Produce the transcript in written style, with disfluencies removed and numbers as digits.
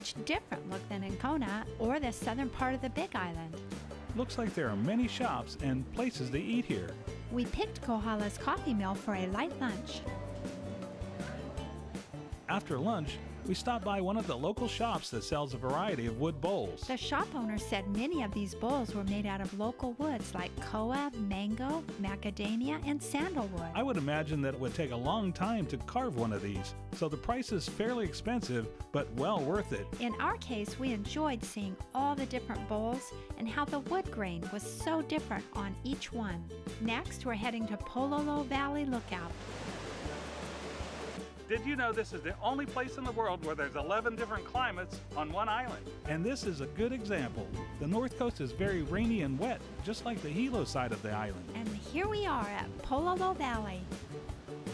different look than in Kona or the southern part of the Big Island. Looks like there are many shops and places to eat here. We picked Kohala's coffee mill for a light lunch. After lunch, we stopped by one of the local shops that sells a variety of wood bowls. The shop owner said many of these bowls were made out of local woods like koa, mango, macadamia, and sandalwood. I would imagine that it would take a long time to carve one of these, so the price is fairly expensive, but well worth it. In our case, we enjoyed seeing all the different bowls and how the wood grain was so different on each one. Next, we're heading to Pololo Valley Lookout. Did you know this is the only place in the world where there's 11 different climates on one island? And this is a good example. The north coast is very rainy and wet, just like the Hilo side of the island. And here we are at Pololo Valley.